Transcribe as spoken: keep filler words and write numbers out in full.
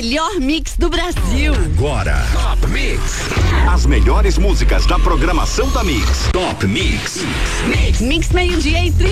melhor mix do Brasil. Agora, Top Mix. As melhores músicas da programação da Mix. Top Mix. Mix, mix meio-dia e trinta.